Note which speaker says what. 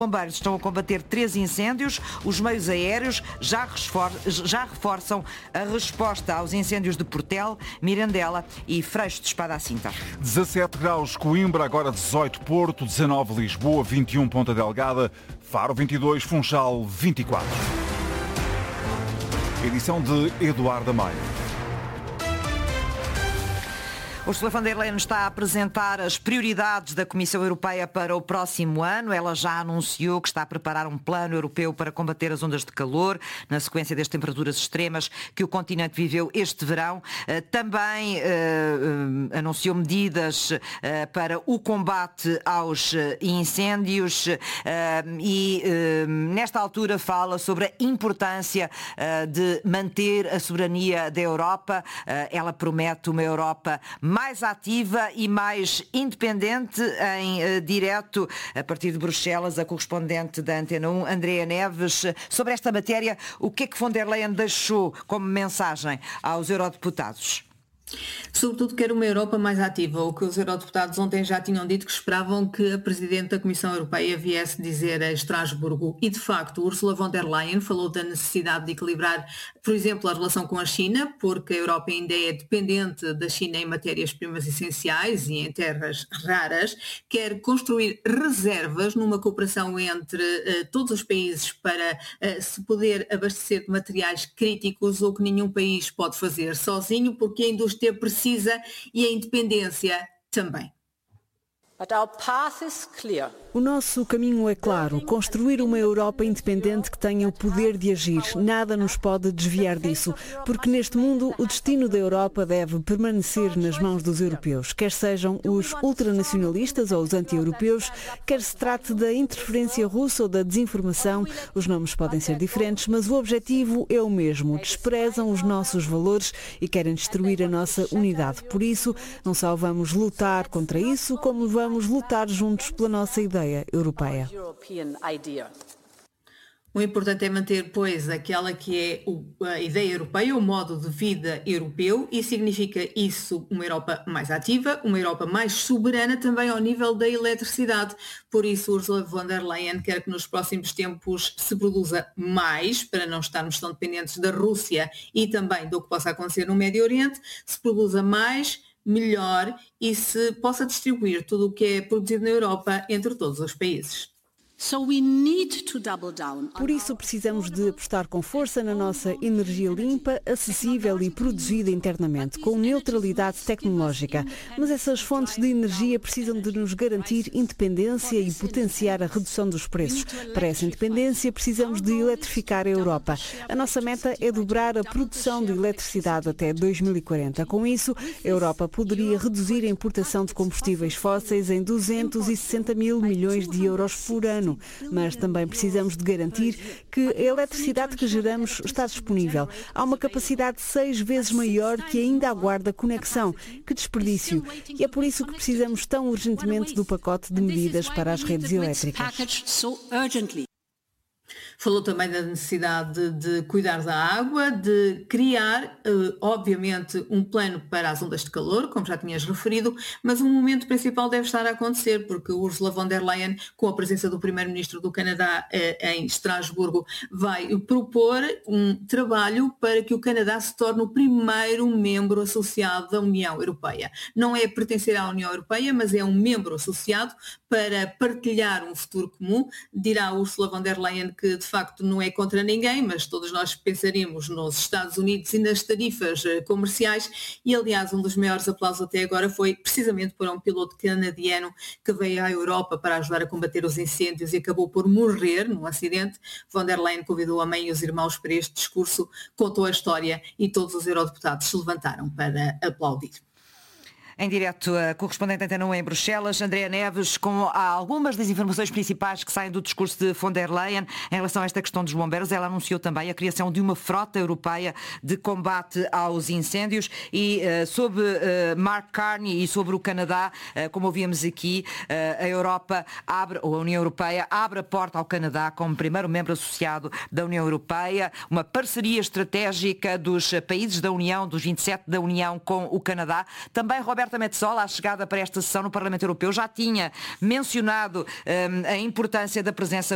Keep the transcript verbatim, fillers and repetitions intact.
Speaker 1: Bombeiros estão a combater três incêndios. Os meios aéreos já, resfor- já reforçam a resposta aos incêndios de Portel, Mirandela e Freixo de Espada à Cinta.
Speaker 2: dezassete graus Coimbra, agora dezoito Porto, dezanove Lisboa, vinte e um Ponta Delgada, Faro vinte e dois, Funchal vinte e quatro. Edição de Eduardo Amaya.
Speaker 1: Ursula von der Leyen está a apresentar as prioridades da Comissão Europeia para o próximo ano. Ela já anunciou que está a preparar um plano europeu para combater as ondas de calor, na sequência das temperaturas extremas que o continente viveu este verão. Também uh, anunciou medidas uh, para o combate aos incêndios uh, e uh, nesta altura fala sobre a importância uh, de manter a soberania da Europa. Uh, ela promete uma Europa mais ativa e mais independente. Em uh, direto, a partir de Bruxelas, a correspondente da Antena um, Andrea Neves. Sobre esta matéria, o que é que von der Leyen deixou como mensagem aos eurodeputados?
Speaker 3: Sobretudo quer uma Europa mais ativa. O que os eurodeputados ontem já tinham dito que esperavam que a Presidente da Comissão Europeia viesse dizer a Estrasburgo. E de facto, Ursula von der Leyen falou da necessidade de equilibrar, por exemplo, a relação com a China, porque a Europa ainda é dependente da China em matérias-primas essenciais e em terras raras. Quer construir reservas numa cooperação entre uh, todos os países para uh, se poder abastecer de materiais críticos, ou que nenhum país pode fazer sozinho, porque a indústria precisa e a independência também.
Speaker 4: But our path is clear.
Speaker 5: O nosso caminho é claro, construir uma Europa independente que tenha o poder de agir. Nada nos pode desviar disso, porque neste mundo o destino da Europa deve permanecer nas mãos dos europeus, quer sejam os ultranacionalistas ou os anti-europeus, quer se trate da interferência russa ou da desinformação. Os nomes podem ser diferentes, mas o objetivo é o mesmo. Desprezam os nossos valores e querem destruir a nossa unidade. Por isso, não só vamos lutar contra isso, como vamos lutar juntos pela nossa ideia europeia.
Speaker 3: O importante é manter, pois, aquela que é a ideia europeia, o modo de vida europeu, e significa isso uma Europa mais ativa, uma Europa mais soberana também ao nível da eletricidade. Por isso, Ursula von der Leyen quer que nos próximos tempos se produza mais, para não estarmos tão dependentes da Rússia e também do que possa acontecer no Médio Oriente, se produza mais, melhor e se possa distribuir tudo o que é produzido na Europa entre todos os países.
Speaker 5: Por isso precisamos de apostar com força na nossa energia limpa, acessível e produzida internamente, com neutralidade tecnológica. Mas essas fontes de energia precisam de nos garantir independência e potenciar a redução dos preços. Para essa independência precisamos de eletrificar a Europa. A nossa meta é dobrar a produção de eletricidade até dois mil e quarenta. Com isso, a Europa poderia reduzir a importação de combustíveis fósseis em duzentos e sessenta mil milhões de euros por ano. Mas também precisamos de garantir que a eletricidade que geramos está disponível. Há uma capacidade seis vezes maior que ainda aguarda conexão. Que desperdício! E é por isso que precisamos tão urgentemente do pacote de medidas para as redes elétricas.
Speaker 3: Falou também da necessidade de cuidar da água, de criar, obviamente, um plano para as ondas de calor, como já tinhas referido, mas um momento principal deve estar a acontecer, porque Ursula von der Leyen, com a presença do primeiro-ministro do Canadá em Estrasburgo, vai propor um trabalho para que o Canadá se torne o primeiro membro associado da União Europeia. Não é pertencer à União Europeia, mas é um membro associado para partilhar um futuro comum. Dirá Ursula von der Leyen que de facto não é contra ninguém, mas todos nós pensaríamos nos Estados Unidos e nas tarifas comerciais, e aliás um dos maiores aplausos até agora foi precisamente para um piloto canadiano que veio à Europa para ajudar a combater os incêndios e acabou por morrer num acidente. Von der Leyen convidou a mãe e os irmãos para este discurso, contou a história e todos os eurodeputados se levantaram para aplaudir.
Speaker 1: Em direto, a correspondente da Antena um em Bruxelas, Andrea Neves, com algumas das informações principais que saem do discurso de von der Leyen em relação a esta questão dos bombeiros. Ela anunciou também a criação de uma frota europeia de combate aos incêndios e uh, sobre uh, Mark Carney e sobre o Canadá, uh, como ouvíamos aqui, uh, a Europa abre, ou a União Europeia abre a porta ao Canadá como primeiro membro associado da União Europeia, uma parceria estratégica dos países da União, dos vinte e sete da União com o Canadá. Também Roberta Metsola, à chegada para esta sessão no Parlamento Europeu, já tinha mencionado um, a importância da presença